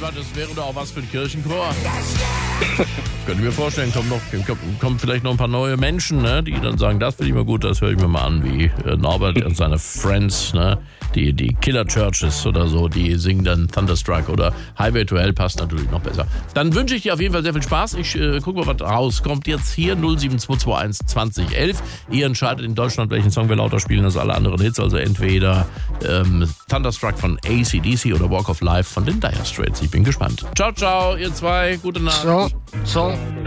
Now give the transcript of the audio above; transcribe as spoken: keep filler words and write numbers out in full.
Gott, das wäre doch auch was für den Kirchenchor. Könnte ich mir vorstellen, kommen, noch, kommen vielleicht noch ein paar neue Menschen, ne, die dann sagen, das finde ich mal gut, das höre ich mir mal an, wie Norbert und seine Friends, ne, die, die Killer Churches oder so, die singen dann Thunderstruck oder Highway to Hell passt natürlich noch besser. Dann wünsche ich dir auf jeden Fall sehr viel Spaß. Ich äh, gucke mal, was rauskommt jetzt hier, null sieben zwei zwei eins zwanzig elf. Ihr entscheidet in Deutschland, welchen Song wir lauter spielen als alle anderen Hits, also entweder ähm, Thunderstruck von A C D C oder Walk of Life von den Dire Straits. Ich bin gespannt. Ciao, ciao, ihr zwei, gute Nacht. Ciao, ciao.